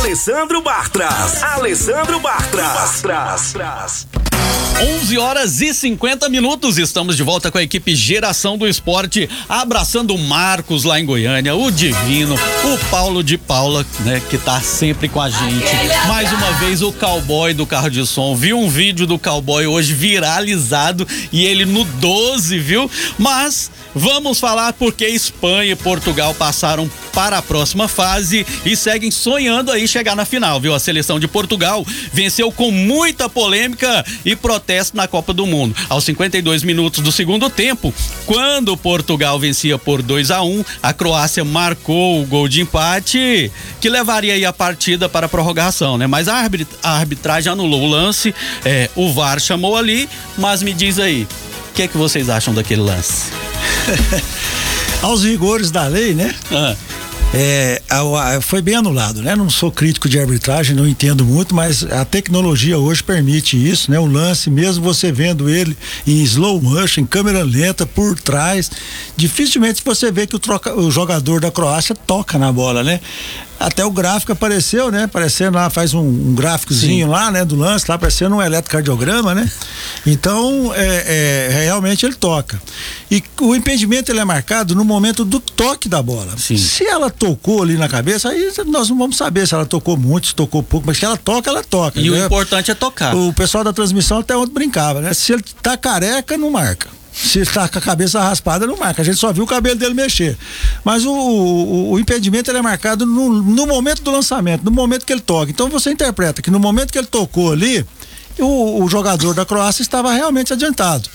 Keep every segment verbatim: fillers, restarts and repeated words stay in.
Alessandro Bartras. Alessandro Bartras. Bartras. onze horas e cinquenta minutos, estamos de volta com a equipe Geração do Esporte, abraçando o Marcos lá em Goiânia, o Divino, o Paulo de Paula, né, que tá sempre com a gente. Mais uma vez o cowboy do carro de som, viu um vídeo do cowboy hoje viralizado e ele no doze, viu? Mas vamos falar porque Espanha e Portugal passaram para a próxima fase e seguem sonhando aí chegar na final, viu? A seleção de Portugal venceu com muita polêmica e protesto na Copa do Mundo. Aos cinquenta e dois minutos do segundo tempo, quando Portugal vencia por dois a um, a Croácia marcou o gol de empate que levaria aí a partida para a prorrogação, né? Mas a, arbit- a arbitragem anulou o lance, é, o V A R chamou ali, mas me diz aí, o que é que vocês acham daquele lance? Aos rigores da lei, né? Ah. É, a, a, foi bem anulado, né? Não sou crítico de arbitragem, não entendo muito, mas a tecnologia hoje permite isso, né? O lance, mesmo você vendo ele em slow motion, em câmera lenta, por trás, dificilmente você vê que o, troca, o jogador da Croácia toca na bola, né? Até o gráfico apareceu, né? Aparecendo lá, faz um, um gráficozinho Sim. lá, né? Do lance, lá aparecendo um eletrocardiograma, né? Então, é, é, realmente ele toca. E o impedimento ele é marcado no momento do toque da bola. Sim. Se ela tocou ali na cabeça, aí nós não vamos saber se ela tocou muito, se tocou pouco, mas se ela toca, ela toca. E né? o importante é tocar. O pessoal da transmissão até ontem brincava, né? Se ele tá careca, não marca. Se está com a cabeça raspada, não marca. A gente só viu o cabelo dele mexer. Mas o, o, o impedimento ele é marcado no, no momento do lançamento, no momento que ele toca. Então você interpreta que no momento que ele tocou ali, o, o jogador da Croácia estava realmente adiantado.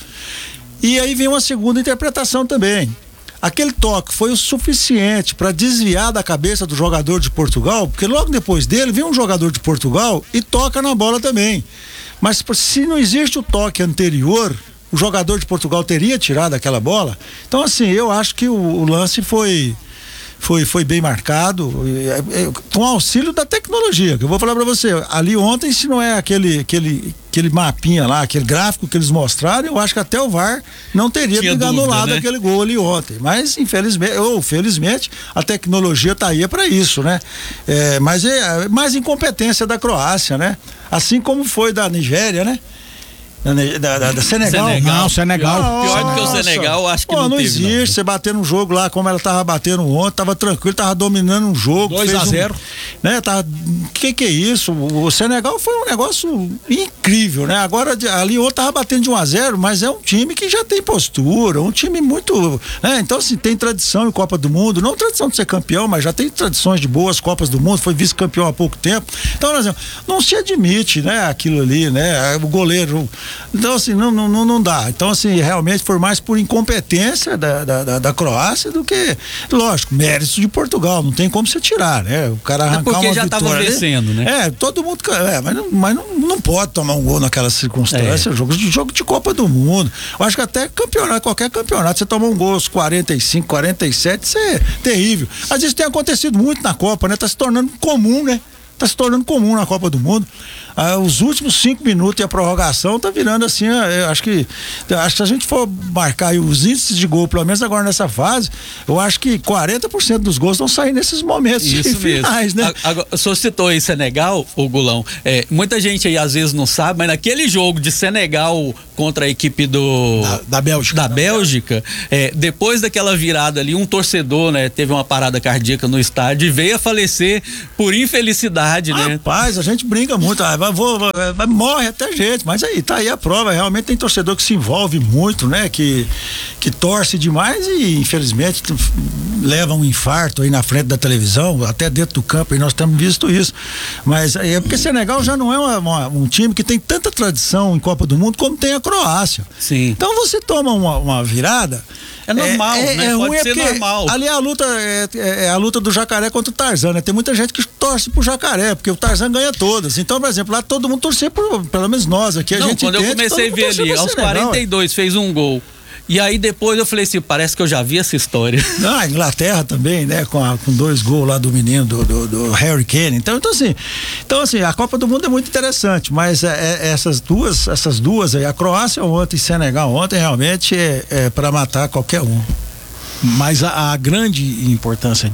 E aí vem uma segunda interpretação também. Aquele toque foi o suficiente para desviar da cabeça do jogador de Portugal, porque logo depois dele vem um jogador de Portugal e toca na bola também. Mas se não existe o toque anterior, o jogador de Portugal teria tirado aquela bola. Então, assim, eu acho que o, o lance foi, foi, foi bem marcado, é, é, com auxílio da tecnologia, que eu vou falar pra você, ali ontem, se não é aquele, aquele, aquele mapinha lá, aquele gráfico que eles mostraram, eu acho que até o V A R não teria anulado, né? Aquele gol ali ontem. Mas, infelizmente, ou felizmente, a tecnologia tá aí para isso, né? É, mas é mais incompetência da Croácia, né? Assim como foi da Nigéria, né? Da, da, da, da Senegal. Senegal. Não, Senegal. Pior, pior do que o Senegal, acho que Pô, não, não teve. existe. Não. Você bater no jogo lá, como ela tava batendo ontem, tava tranquilo, tava dominando um jogo. dois a zero. Um, né, tava, que que é isso? O, o Senegal foi um negócio incrível, né? Agora, ali ontem tava batendo de um a zero, mas é um time que já tem postura, um time muito, né? Então, assim, tem tradição em Copa do Mundo, não tradição de ser campeão, mas já tem tradições de boas Copas do Mundo, foi vice-campeão há pouco tempo. Então, por exemplo, não se admite, né, aquilo ali, né? O goleiro. Então, assim, não Não, não, não dá. Então, assim, realmente foi mais por incompetência da, da, da, da Croácia do que, lógico, mérito de Portugal. Não tem como você tirar, né? O cara arrancar é porque uma já vitória. Tava vencendo, ali, né? É, todo mundo. É, mas não, mas não, não pode tomar um gol naquela circunstância. É. Jogo, de, jogo de Copa do Mundo. Eu acho que até campeonato, qualquer campeonato, você toma um gol aos quarenta e cinco, quarenta e sete, isso é terrível. Às vezes tem acontecido muito na Copa, né? Tá se tornando comum, né? Tá se tornando comum na Copa do Mundo. Ah, os últimos cinco minutos e a prorrogação tá virando assim, eu acho que acho que se a gente for marcar aí os índices de gol, pelo menos agora nessa fase, eu acho que quarenta por cento dos gols vão sair nesses momentos Isso finais, mesmo. né? Agora, o senhor citou aí Senegal, o Gulão, é, muita gente aí às vezes não sabe, mas naquele jogo de Senegal contra a equipe do da, da Bélgica, da Bélgica, é, depois daquela virada ali, um torcedor, né, teve uma parada cardíaca no estádio e veio a falecer por infelicidade, né? Rapaz, a gente brinca muito, ah, Vou, vai, morre até gente, mas aí tá aí a prova, realmente tem torcedor que se envolve muito, né, que, que torce demais e infelizmente leva um infarto aí na frente da televisão, até dentro do campo, e nós temos visto isso, mas é porque Senegal já não é uma, uma, um time que tem tanta tradição em Copa do Mundo como tem a Croácia. Sim. Então você toma uma, uma virada, é normal, é, né? É Pode ruim, ser é normal. Ali a luta é, é, é a luta do jacaré contra o Tarzan, né? Tem muita gente que torce pro jacaré, porque o Tarzan ganha todas. Então, por exemplo, lá todo mundo torcia por, pelo menos nós aqui, a Não, gente quando entende, eu comecei a ver ali, aos quarenta e dois fez um gol. E aí depois eu falei assim, parece que eu já vi essa história. Ah, Inglaterra também, né? Com, a, com dois gols lá do menino, do, do, do Harry Kane. Então, então, assim, então, assim, a Copa do Mundo é muito interessante, mas é, é, essas duas, essas duas aí, a Croácia ontem e Senegal ontem, realmente é, é para matar qualquer um. Mas a, a grande importância disso,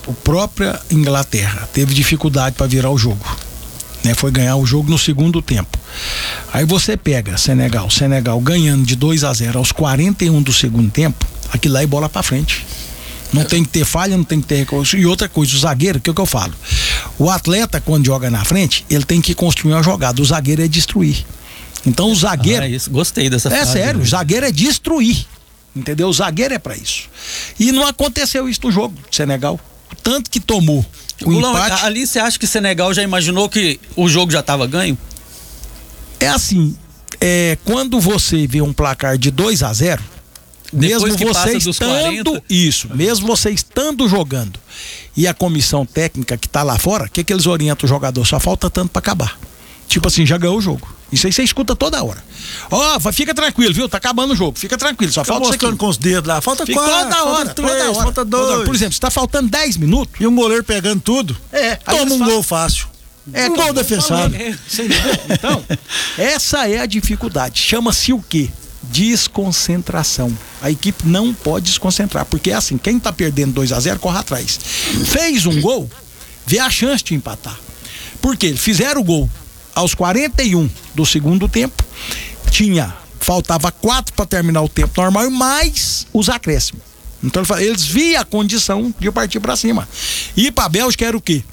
a própria Inglaterra teve dificuldade para virar o jogo, né? Foi ganhar o jogo no segundo tempo. Aí você pega Senegal, Senegal ganhando de dois a zero aos quarenta e um do segundo tempo, aquilo lá é bola para frente. Não tem que ter falha, não tem que ter recurso. E outra coisa, o zagueiro, o que, que eu falo? O atleta, quando joga na frente, ele tem que construir uma jogada. O zagueiro é destruir. Então o zagueiro. Ah, isso, gostei dessa É frase, sério, né? o zagueiro é destruir. Entendeu? O zagueiro é pra isso. E não aconteceu isso no jogo do Senegal. Tanto que tomou o Gulão, empate. ali você acha que Senegal já imaginou que o jogo já estava ganho? É assim, é, quando você vê um placar de dois a zero, Depois mesmo que você passa dos estando quarenta. isso, mesmo você estando jogando e a comissão técnica que tá lá fora, o que que eles orientam o jogador? Só falta tanto pra acabar. Tipo assim, já ganhou o jogo. Isso aí você escuta toda hora. Ó, oh, fica tranquilo, viu? Tá acabando o jogo. Fica tranquilo, só Fica falta isso aqui. mostrando com os dedos lá. Falta Fica quatro, toda hora, falta três, toda hora, falta toda hora. dois. Por exemplo, se tá faltando dez minutos E o goleiro pegando tudo. É, aí Toma eles um falam- gol fácil. É, um tô gol defensável. falando. Você entendeu? Então, essa é a dificuldade. Chama-se o quê? Desconcentração. A equipe não pode desconcentrar, porque é assim, quem tá perdendo dois a zero corre atrás. Fez um gol, vê a chance de empatar. Por quê? Fizeram o gol aos quarenta e um do segundo tempo, tinha, faltava quatro para terminar o tempo normal e mais os acréscimos. Então eles viam a condição de partir para cima. E para a Bélgica era o quê?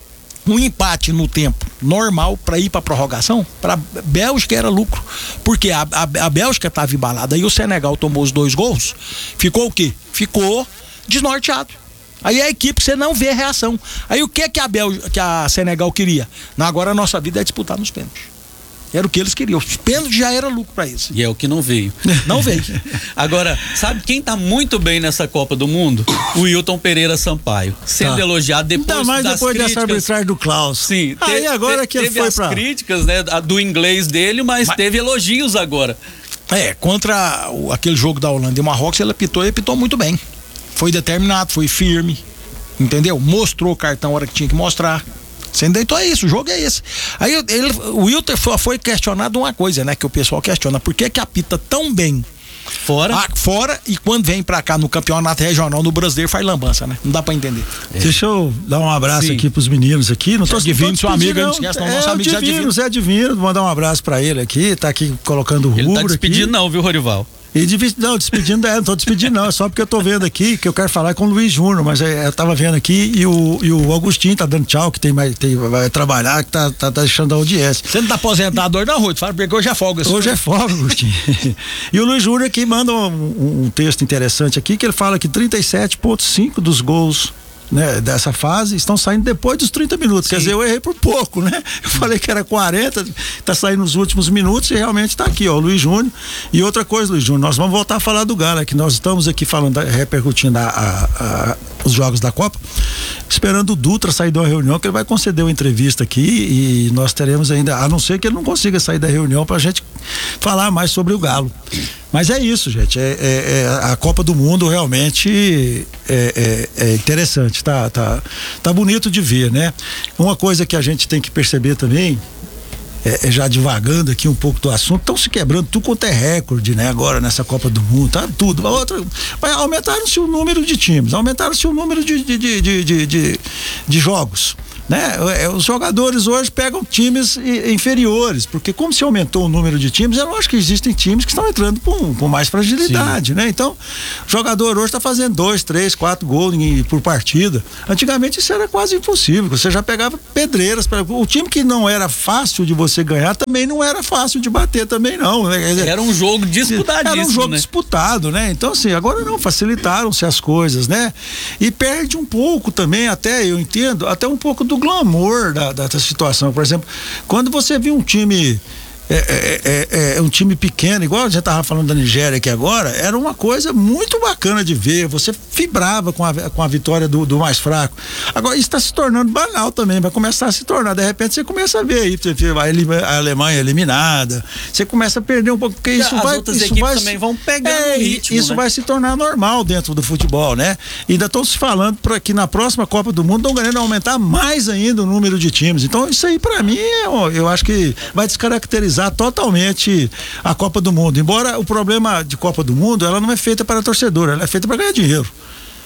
Um empate no tempo normal para ir para prorrogação, para Bélgica era lucro, porque a, a, a Bélgica estava embalada e o Senegal tomou os dois gols, ficou o quê? Ficou desnorteado. Aí a equipe, você não vê reação. Aí o que que a Bélgica, que a Senegal queria? Não, agora a nossa vida é disputar nos pênaltis. Era o que eles queriam. Os pênaltis já era lucro para eles. E é o que não veio. Não veio. Agora, sabe quem tá muito bem nessa Copa do Mundo? O Wilton Pereira Sampaio. Sendo Tá. elogiado depois Ainda mais das depois críticas. dessa arbitragem do Klaus. Sim. Aí te- agora te- que ele teve foi as pra... críticas, né, a- do inglês dele, mas, Mas- teve elogios agora. É, contra o- aquele jogo da Holanda e Marrocos, ele apitou e apitou muito bem. Foi determinado, foi firme, entendeu? Mostrou o cartão a hora que tinha que mostrar. Você entendeu? Então é isso, o jogo é esse. Aí ele, o Wilton foi, foi questionado uma coisa, né? Que o pessoal questiona. Por que que apita tão bem Fora. ah, fora e quando vem pra cá no campeonato regional, no brasileiro, faz lambança, né? Não dá pra entender. Deixa eu dar um abraço Sim. aqui pros meninos aqui. Não tô, Divino, tô seu despedindo, amigo, não não. esquece, não, É, nosso o amigo Zé Divino, Divino. Zé Divino, vou mandar um abraço pra ele aqui, tá aqui colocando o Ele tá rubro despedindo, aqui. não, viu, Rorival? E de, não, despedindo, é, não tô despedindo não, é só porque eu tô vendo aqui que eu quero falar com o Luiz Júnior, mas é, eu tava vendo aqui e o, e o Augustinho tá dando tchau, que tem mais, tem, vai trabalhar, que tá, tá, tá deixando a audiência. Você não tá aposentado hoje, não, Ruth? Fala porque hoje é folga. Hoje é folga, Agostinho. E o Luiz Júnior aqui manda um, um- um texto interessante aqui, que ele fala que trinta e sete vírgula cinco dos gols, né, dessa fase estão saindo depois dos trinta minutos. Quer dizer, eu errei por pouco, né? Eu falei que era quarenta, tá saindo nos últimos minutos e realmente tá aqui, ó, o Luiz Júnior. E outra coisa, Luiz Júnior, nós vamos voltar a falar do Galo, é que nós estamos aqui falando, repercutindo a, a- a- os jogos da Copa, esperando o Dutra sair de uma reunião, que ele vai conceder uma entrevista aqui e nós teremos ainda, a não ser que ele não consiga sair da reunião pra gente falar mais sobre o Galo. Mas é isso, gente. É, é- é a Copa do Mundo realmente é, é- é interessante, tá, tá, tá bonito de ver, né? Uma coisa que a gente tem que perceber também, é, é já divagando aqui um pouco do assunto, estão se quebrando tudo quanto é recorde, né? Agora nessa Copa do Mundo, tá tudo. A outra, mas aumentaram-se o número de times, aumentaram-se o número de, de, de, de, de, de- de jogos. Né? É, Os jogadores hoje pegam times i- inferiores, porque como se aumentou o número de times, eu acho que existem times que estão entrando com, com mais fragilidade, né? Então, o jogador hoje está fazendo dois, três, quatro gols em- por partida. Antigamente isso era quase impossível, você já pegava pedreiras, pra, o time que não era fácil de você ganhar também não era fácil de bater também não, né? Quer dizer, Era um jogo disputadíssimo, era um jogo né? disputado, né? Então, assim, agora não, facilitaram-se as coisas, né? E perde um pouco também, até, eu entendo, até um pouco do glamour da, da, da situação. Por exemplo, quando você viu um time. É, é, é, é um time pequeno, igual a gente tava falando da Nigéria aqui agora, era uma coisa muito bacana de ver, você vibrava com a, com a vitória do, do mais fraco. Agora isso está se tornando banal também, vai começar a se tornar, de repente você começa a ver aí, você vê a Ele- a Alemanha eliminada, você começa a perder um pouco, porque E isso as vai... outras isso equipes vai também vão pegando é, o ritmo, isso né? vai se tornar normal dentro do futebol, né? E ainda estão se falando para que na próxima Copa do Mundo estão ganhando aumentar mais ainda o número de times. Então isso aí para mim, eu, eu acho que vai descaracterizar totalmente a Copa do Mundo. Embora o problema de Copa do Mundo, ela não é feita para torcedor, ela é feita para ganhar dinheiro.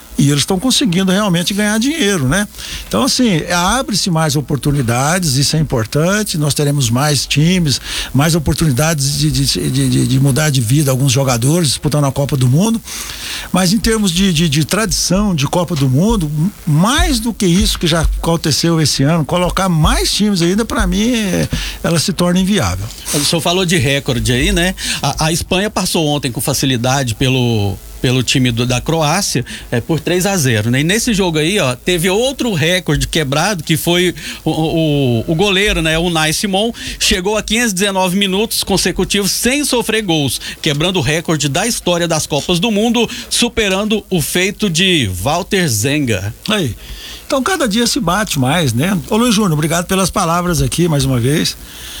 E eles estão conseguindo realmente ganhar dinheiro, né? Então, assim, abre-se mais oportunidades, isso é importante. Nós teremos mais times, mais oportunidades de, de, de, de mudar de vida alguns jogadores disputando a Copa do Mundo. Mas em termos de, de, de tradição de Copa do Mundo, mais do que isso que já aconteceu esse ano, colocar mais times ainda, para mim, é, ela se torna inviável. O senhor falou de recorde aí, né? A, a Espanha passou ontem com facilidade pelo. pelo time do, da Croácia, é, por três a zero, né? E nesse jogo aí, ó, teve outro recorde quebrado, que foi o, o, o goleiro, né? O Unai Simon, chegou a quinhentos e dezenove minutos consecutivos sem sofrer gols, quebrando o recorde da história das Copas do Mundo, superando o feito de Walter Zenga. Aí, então cada dia se bate mais, né? Ô Luiz Júnior, obrigado pelas palavras aqui mais uma vez,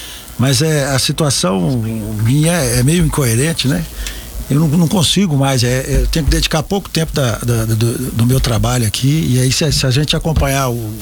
mas é, a situação minha é meio incoerente, né? Eu não, não consigo mais, é, eu tenho que dedicar pouco tempo da, da, do, do meu trabalho aqui, e aí se, se a gente acompanhar o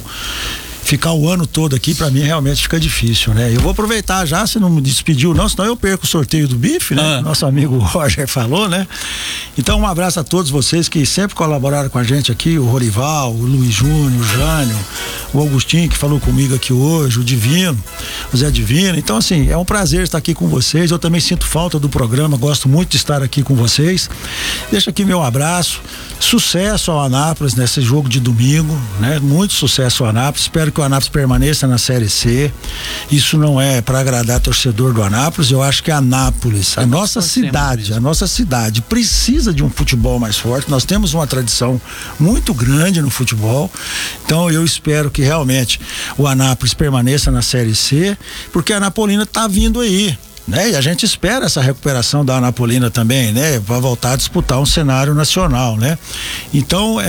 ficar o ano todo aqui, pra mim realmente fica difícil, né? Eu vou aproveitar já, se não me despediu não, senão eu perco o sorteio do bife, né? Ah. Nosso amigo Roger falou, né? Então um abraço a todos vocês que sempre colaboraram com a gente aqui, o Rorival, o Luiz Júnior, o Jânio, o Augustinho que falou comigo aqui hoje, o Divino, o Zé Divino. Então assim, é um prazer estar aqui com vocês. Eu também sinto falta do programa, gosto muito de estar aqui com vocês. Deixa aqui meu abraço, sucesso ao Anápolis nesse jogo de domingo, né? Muito sucesso ao Anápolis, espero que o Anápolis permaneça na Série C. Isso não é para agradar torcedor do Anápolis, eu acho que a Anápolis, a nossa cidade, a nossa cidade precisa de um futebol mais forte. Nós temos uma tradição muito grande no futebol, então eu espero que realmente o Anápolis permaneça na Série C, porque a Anapolina está vindo aí, né? E a gente espera essa recuperação da Anapolina também, né? Para voltar a disputar um cenário nacional, né? Então, é,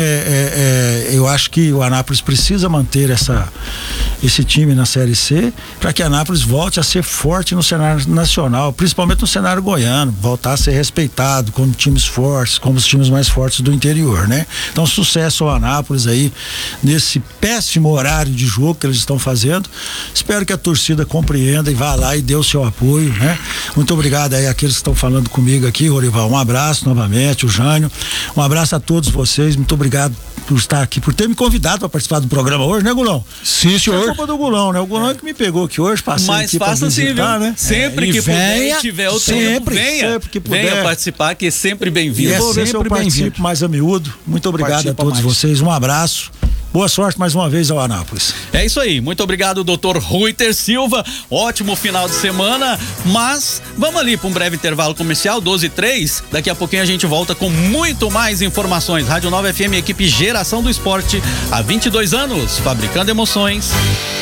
é, é, eu acho que o Anápolis precisa manter essa, esse time na Série C, para que a Anápolis volte a ser forte no cenário nacional, principalmente no cenário goiano, voltar a ser respeitado como times fortes, como os times mais fortes do interior, né? Então, sucesso ao Anápolis aí, nesse péssimo horário de jogo que eles estão fazendo. Espero que a torcida compreenda e vá lá e dê o seu apoio, né? Muito obrigado aí àqueles que estão falando comigo aqui, Rorival, um abraço novamente, o Jânio, um abraço a todos vocês, muito obrigado por estar aqui, por ter me convidado para participar do programa hoje, né, Gulão? Sim, senhor. É culpa do Gulão, né? O Gulão é que me pegou aqui hoje, passei Mas aqui faça pra visitar, assim, viu? né? Sempre é, que venha, puder e tiver o sempre, tempo, venha, sempre que puder. venha participar, que é sempre bem-vindo. E é vou ver se eu participo mais a miúdo. Muito obrigado Participa a todos mais. vocês, um abraço. Boa sorte mais uma vez ao Anápolis. É isso aí, muito obrigado, doutor Ruiter Silva, ótimo final de semana, mas vamos ali para um breve intervalo comercial, doze e três, daqui a pouquinho a gente volta com muito mais informações. Rádio Nova F M, equipe Geração do Esporte, há vinte e dois anos, fabricando emoções.